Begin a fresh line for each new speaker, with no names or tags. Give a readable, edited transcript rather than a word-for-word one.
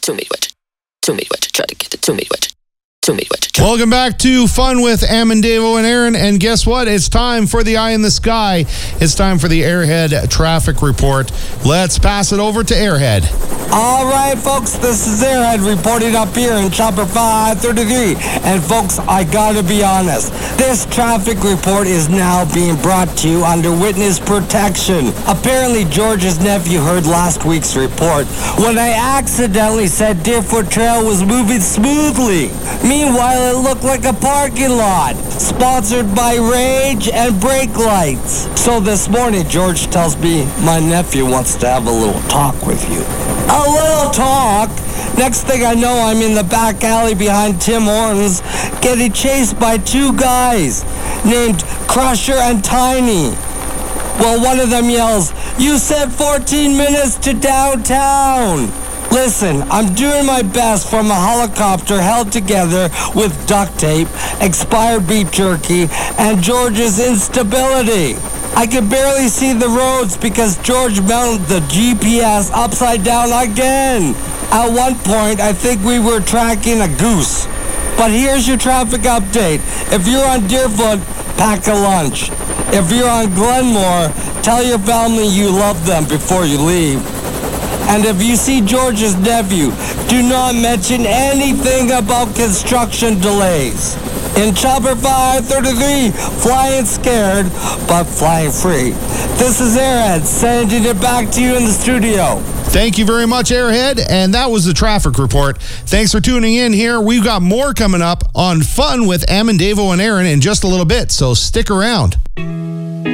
to me, what you try to get it to me, what you.
Welcome back to Fun with Amendevo and Aaron. And guess what? It's time for the eye in the sky. It's time for the Airhead traffic report. Let's pass it over to Airhead.
All right, folks, this is Airhead reporting up here in Chopper 533. And folks, I gotta be honest, this traffic report is now being brought to you under witness protection. Apparently, George's nephew heard last week's report when I accidentally said Deerfoot Trail was moving smoothly. Meanwhile, it looked like a parking lot, sponsored by Rage and Brake Lights. So this morning, George tells me my nephew wants to have a little talk with you. A little talk? Next thing I know, I'm in the back alley behind Tim Hortons, getting chased by two guys named Crusher and Tiny. Well, one of them yells, "You said 14 minutes to downtown." Listen, I'm doing my best from a helicopter held together with duct tape, expired beef jerky, and George's instability. I can barely see the roads because George mounted the GPS upside down again. At one point, I think we were tracking a goose. But here's your traffic update. If you're on Deerfoot, pack a lunch. If you're on Glenmore, tell your family you love them before you leave. And if you see George's nephew, do not mention anything about construction delays. In Chopper 533, flying scared, but flying free. This is Airhead, sending it back to you in the studio.
Thank you very much, Airhead. And that was the traffic report. Thanks for tuning in here. We've got more coming up on Fun with Amendevo and Aaron in just a little bit, so stick around.